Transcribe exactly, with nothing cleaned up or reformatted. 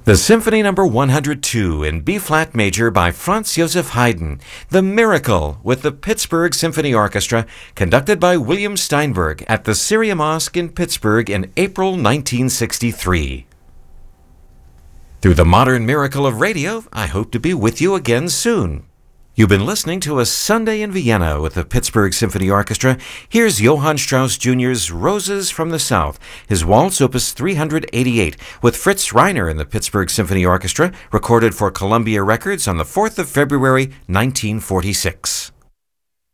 The Symphony Number one hundred two in B-flat major by Franz Joseph Haydn, The Miracle, with the Pittsburgh Symphony Orchestra, conducted by William Steinberg at the Syria Mosque in Pittsburgh in April nineteen sixty-three. Through the modern miracle of radio, I hope to be with you again soon. You've been listening to A Sunday in Vienna with the Pittsburgh Symphony Orchestra. Here's Johann Strauss Junior's Roses from the South, his Waltz Opus three eighty-eight, with Fritz Reiner and the Pittsburgh Symphony Orchestra, recorded for Columbia Records on the fourth of February, nineteen forty-six.